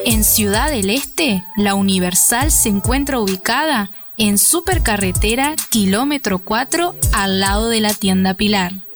En Ciudad del Este, la Universal se encuentra ubicada en Supercarretera Kilómetro 4, al lado de la tienda Pilar.